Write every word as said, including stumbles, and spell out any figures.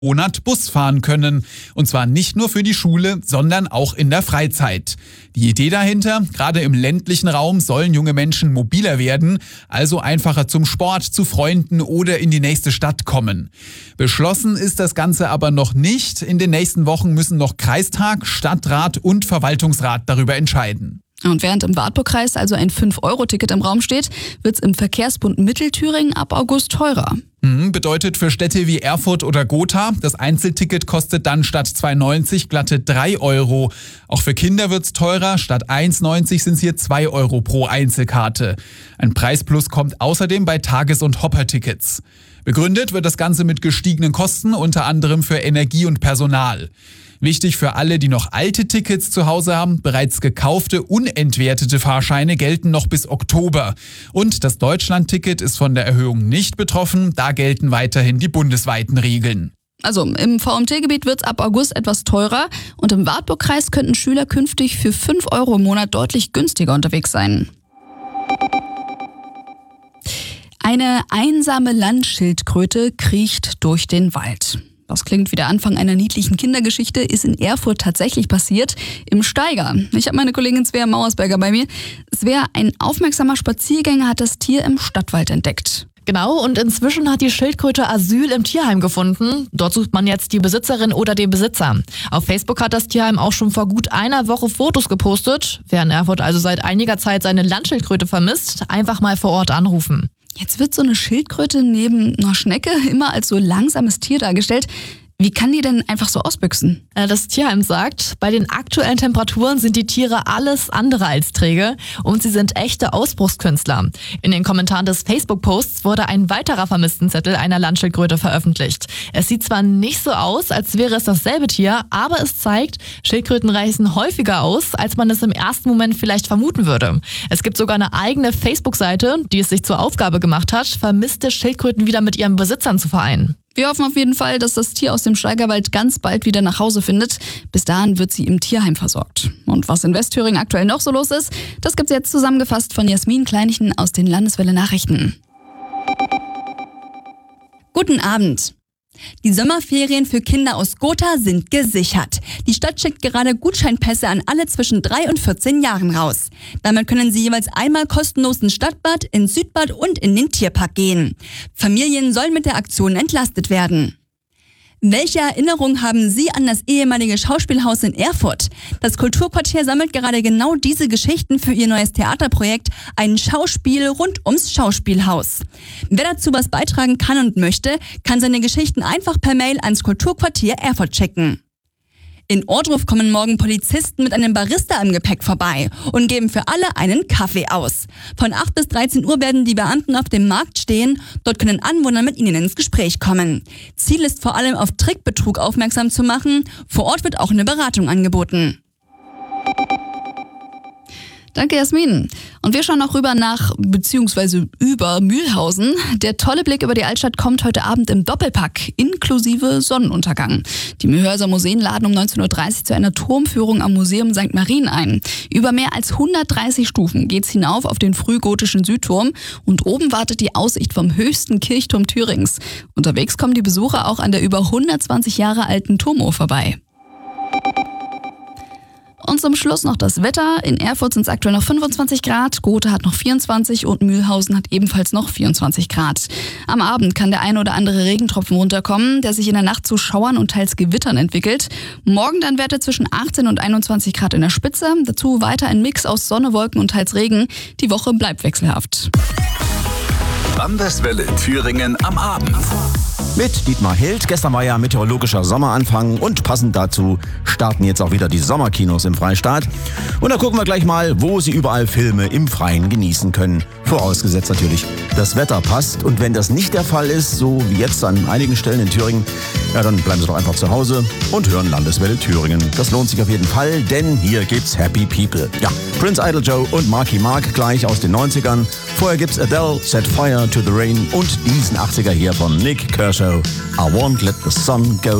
Monat Bus fahren können. Und zwar nicht nur für die Schule, sondern auch in der Freizeit. Die Idee dahinter, gerade im ländlichen Raum sollen junge Menschen mobiler werden, also einfacher zum Sport, zu Freunden oder in die nächste Stadt kommen. Beschlossen ist das Ganze aber noch nicht. In den nächsten Wochen müssen noch Kreistag, Stadtrat und Verwaltungsrat darüber entscheiden. Und während im Wartburgkreis also ein fünf Euro Ticket im Raum steht, wird es im Verkehrsbund Mittelthüringen ab August teurer. Mhm, bedeutet für Städte wie Erfurt oder Gotha, das Einzelticket kostet dann statt zwei neunzig glatte drei Euro. Auch für Kinder wird's teurer, statt eins neunzig sind es hier zwei Euro pro Einzelkarte. Ein Preisplus kommt außerdem bei Tages- und Hopper-Tickets. Begründet wird das Ganze mit gestiegenen Kosten, unter anderem für Energie und Personal. Wichtig für alle, die noch alte Tickets zu Hause haben, bereits gekaufte, unentwertete Fahrscheine gelten noch bis Oktober. Und das Deutschland-Ticket ist von der Erhöhung nicht betroffen, da gelten weiterhin die bundesweiten Regeln. Also im V M T-Gebiet wird es ab August etwas teurer und im Wartburgkreis könnten Schüler künftig für fünf Euro im Monat deutlich günstiger unterwegs sein. Eine einsame Landschildkröte kriecht durch den Wald. Das klingt wie der Anfang einer niedlichen Kindergeschichte, ist in Erfurt tatsächlich passiert, im Steiger. Ich habe meine Kollegin Svea Mauersberger bei mir. Svea, ein aufmerksamer Spaziergänger hat das Tier im Stadtwald entdeckt. Genau, und inzwischen hat die Schildkröte Asyl im Tierheim gefunden. Dort sucht man jetzt die Besitzerin oder den Besitzer. Auf Facebook hat das Tierheim auch schon vor gut einer Woche Fotos gepostet. Wer in Erfurt also seit einiger Zeit seine Landschildkröte vermisst, einfach mal vor Ort anrufen. Jetzt wird so eine Schildkröte neben einer Schnecke immer als so langsames Tier dargestellt. Wie kann die denn einfach so ausbüchsen? Das Tierheim sagt, bei den aktuellen Temperaturen sind die Tiere alles andere als träge und sie sind echte Ausbruchskünstler. In den Kommentaren des Facebook-Posts wurde ein weiterer Vermisstenzettel einer Landschildkröte veröffentlicht. Es sieht zwar nicht so aus, als wäre es dasselbe Tier, aber es zeigt, Schildkröten reißen häufiger aus, als man es im ersten Moment vielleicht vermuten würde. Es gibt sogar eine eigene Facebook-Seite, die es sich zur Aufgabe gemacht hat, vermisste Schildkröten wieder mit ihren Besitzern zu vereinen. Wir hoffen auf jeden Fall, dass das Tier aus dem Steigerwald ganz bald wieder nach Hause findet. Bis dahin wird sie im Tierheim versorgt. Und was in Westthüringen aktuell noch so los ist, das gibt's jetzt zusammengefasst von Jasmin Kleinichen aus den Landeswelle Nachrichten. Guten Abend. Die Sommerferien für Kinder aus Gotha sind gesichert. Die Stadt schickt gerade Gutscheinpässe an alle zwischen drei und vierzehn Jahren raus. Damit können sie jeweils einmal kostenlos ins Stadtbad, ins Südbad und in den Tierpark gehen. Familien sollen mit der Aktion entlastet werden. Welche Erinnerungen haben Sie an das ehemalige Schauspielhaus in Erfurt? Das Kulturquartier sammelt gerade genau diese Geschichten für ihr neues Theaterprojekt Ein Schauspiel rund ums Schauspielhaus. Wer dazu was beitragen kann und möchte, kann seine Geschichten einfach per Mail ans Kulturquartier Erfurt schicken. In Ohrdruf kommen morgen Polizisten mit einem Barista im Gepäck vorbei und geben für alle einen Kaffee aus. Von acht bis dreizehn Uhr werden die Beamten auf dem Markt stehen. Dort können Anwohner mit ihnen ins Gespräch kommen. Ziel ist vor allem auf Trickbetrug aufmerksam zu machen. Vor Ort wird auch eine Beratung angeboten. Danke, Jasmin. Und wir schauen noch rüber nach, beziehungsweise über Mühlhausen. Der tolle Blick über die Altstadt kommt heute Abend im Doppelpack, inklusive Sonnenuntergang. Die Mühlhäuser Museen laden um neunzehn Uhr dreißig zu einer Turmführung am Museum Sankt Marien ein. Über mehr als hundertdreißig Stufen geht's hinauf auf den frühgotischen Südturm und oben wartet die Aussicht vom höchsten Kirchturm Thürings. Unterwegs kommen die Besucher auch an der über hundertzwanzig Jahre alten Turmuhr vorbei. Und zum Schluss noch das Wetter. In Erfurt sind es aktuell noch fünfundzwanzig Grad, Gotha hat noch vierundzwanzig und Mühlhausen hat ebenfalls noch vierundzwanzig Grad. Am Abend kann der eine oder andere Regentropfen runterkommen, der sich in der Nacht zu Schauern und teils Gewittern entwickelt. Morgen dann Werte zwischen achtzehn und einundzwanzig Grad in der Spitze. Dazu weiter ein Mix aus Sonne, Wolken und teils Regen. Die Woche bleibt wechselhaft. Landeswelle Thüringen am Abend. Mit Dietmar Hild. Gestern war ja meteorologischer Sommeranfang und passend dazu starten jetzt auch wieder die Sommerkinos im Freistaat. Und da gucken wir gleich mal, wo Sie überall Filme im Freien genießen können. Vorausgesetzt natürlich, das Wetter passt. Und wenn das nicht der Fall ist, so wie jetzt an einigen Stellen in Thüringen, ja, dann bleiben Sie doch einfach zu Hause und hören Landeswelle Thüringen. Das lohnt sich auf jeden Fall, denn hier gibt's Happy People. Ja, Prince Idol Joe und Marky Mark gleich aus den neunzigern. Vorher gibt's Adele, Set Fire to the Rain und diesen achtziger hier von Nick Kershaw. I won't let the sun go